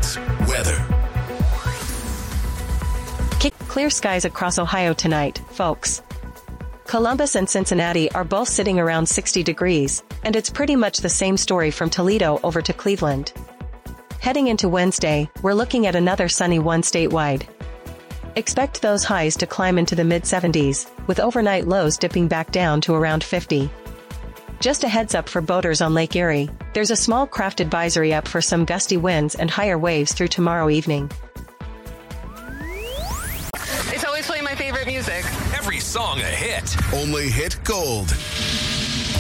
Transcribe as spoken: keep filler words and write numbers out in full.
Hits weather. Clear skies across Ohio tonight, folks. Columbus and Cincinnati are both sitting around sixty degrees, and it's pretty much the same story from Toledo over to Cleveland. Heading into Wednesday, we're looking at another sunny one statewide. Expect those highs to climb into the mid seventies, with overnight lows dipping back down to around fifty. Just a heads up for boaters on Lake Erie, there's a small craft advisory up for some gusty winds and higher waves through tomorrow evening. It's always playing my favorite music. Every song a hit. Only hit gold.